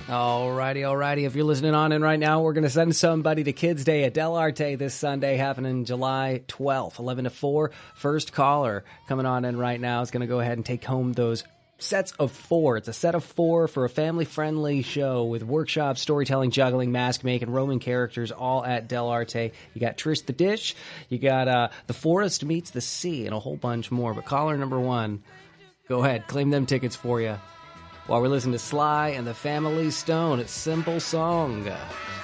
Alrighty. If you're listening on in right now, we're going to send somebody to Kids Day at Del Arte this Sunday, happening July 12th, 11 to 4. First caller coming on in right now is going to go ahead and take home those sets of 4. It's a set of 4 for a family-friendly show with workshops, storytelling, juggling, mask making, roaming characters, all at Del Arte. You got Trish the Dish, you got The Forest Meets the Sea, and a whole bunch more. But caller number 1, go ahead, claim them tickets for you. While we're listening to Sly and the Family Stone, it's Simple Song.